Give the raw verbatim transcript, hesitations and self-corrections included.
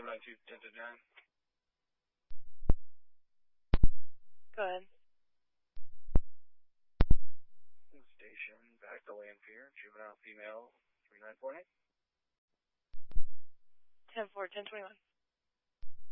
nine two, ten fifty-nine. Go ahead. Station, back to Lanphier, juvenile female, three nine four eight. ten four, ten twenty-one.